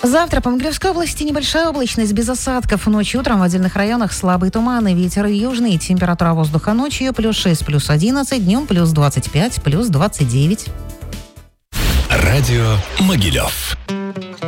Завтра по Могилевской области небольшая облачность без осадков. Ночью, утром в отдельных районах слабый туман и ветер южный. Температура воздуха ночью +6, +11, днем +25, +29. Радио Могилев.